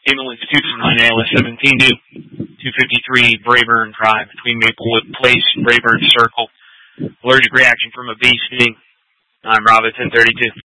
Ambulance 2 from 9 ALS 17 to 253 Brayburn Drive between Maplewood Place and Brayburn Circle. Allergic reaction from a bee sting. I'm Bravo 1032.